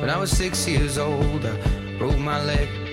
When I was 6 years old, I broke my leg.